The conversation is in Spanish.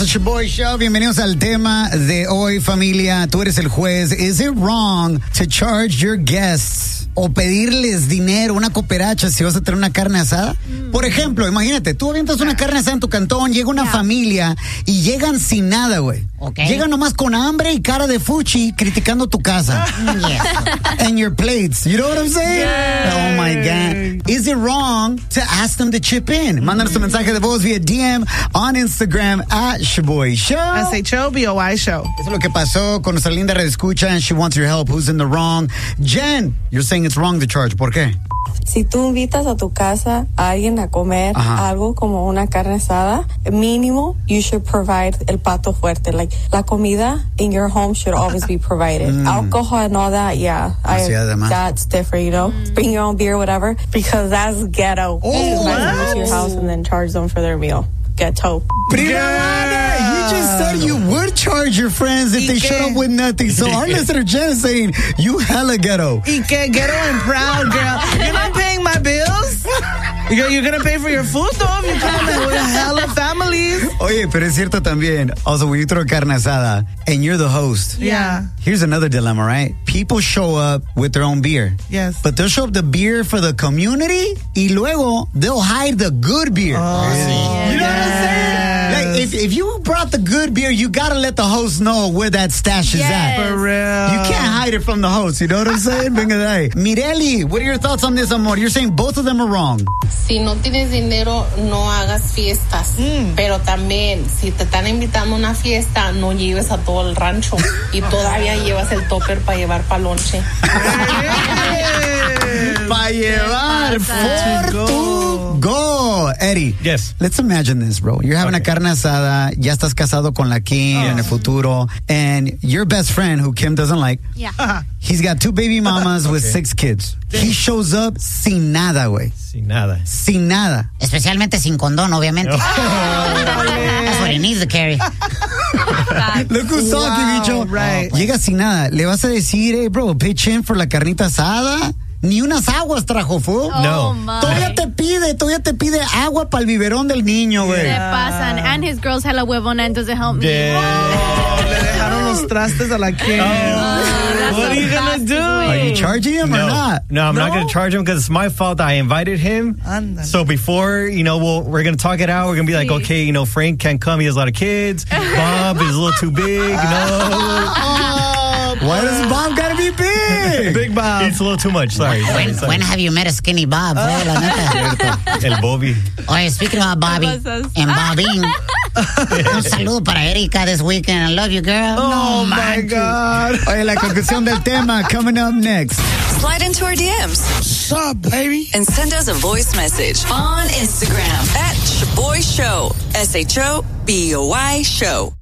Shaboy Show. Bienvenidos al tema de hoy, familia. Tú eres el juez. Is it wrong to charge your guests o pedirles dinero, una cooperacha, si vas a tener una carne asada? Por ejemplo, imagínate, tú avientas una carne asada en tu cantón, llega una familia y llegan sin nada, güey. Okay. Llegan nomás con hambre y cara de fuchi criticando tu casa. And your plates. You know what I'm saying? Yes. Oh, my God. Is it wrong to ask them to chip in? Mándanos tu mensaje de voz via DM on Instagram at Shaboy Show. SHOBOY Show. Eso es lo que pasó con nuestra linda redescucha and she wants your help. Who's in the wrong? Jen, you're saying it's wrong to charge. ¿Por qué? Si tú invitas a tu casa a alguien a comer algo como una carne asada, mínimo, you should provide el plato fuerte. Like, la comida in your home should always be provided. Alcohol and all that, that's different, you know? Bring your own beer, whatever, because that's ghetto. Invite them to your house and then charge them for their meal. Ghetto. You just said you would charge your friends if they showed up with nothing. So our listener Jen is saying you hella ghetto. Y que ghetto and proud, girl. You're not paying my bills. You're gonna pay for your food, though, if you come with hella families. Oye, pero es cierto también. Also, when you throw carne asada and you're the host. Yeah. Here's another dilemma, right? People show up with their own beer. Yes. But they'll show up the beer for the community y luego they'll hide the good beer. Oh, you know what I'm saying? Like, if you brought the good beer, you gotta let the host know where that stash is at. For real. You can't hide it from the host, you know what I'm saying? Venga de ahí. Mireli, what are your thoughts on this, amor? You're saying both of them are wrong. Si no tienes dinero, no hagas fiestas. Pero también, si te están invitando a una fiesta, no lleves a todo el rancho. Y todavía llevas el topper para llevar pa' lonche. Para llevar for to go. Eddie. Yes. Let's imagine this, bro. You're having a carne asada, ya estás casado con la Kim en el futuro, and your best friend, who Kim doesn't like, he's got 2 baby mamas with 6 kids. He shows up sin nada, güey. Sin nada. Sin nada. Especialmente sin condón, obviamente. That's what he needs to carry. Look who's talking, bicho. Right. Llega sin nada. ¿Le vas a decir, hey, bro, pitch in for la carnita asada? Ni unas aguas trajo, fool. No. Todavía te pide agua para el biberón del niño, güey. Se pasan. And his girl's hella huevona and doesn't help me. Le dejaron los trastes a la Kim. What are you gonna do? Are you charging him or not? No, I'm not going to charge him because it's my fault. I invited him. Andale. So before, we're going to talk it out. We're going to be like, okay, Frank can't come. He has a lot of kids. Bob is a little too big, Why does Bob gotta be big? Big Bob. It's a little too much. Sorry. When have you met a skinny Bob, bro? La neta. El Bobby. Oye, speaking about Bobby and Bobine, un saludo para Erika this weekend. I love you, girl. Oh, my God. Oye, la conclusión del tema coming up next. Slide into our DMs. What's up, baby? And send us a voice message on Instagram at Shaboy Show. SHOBOY Show.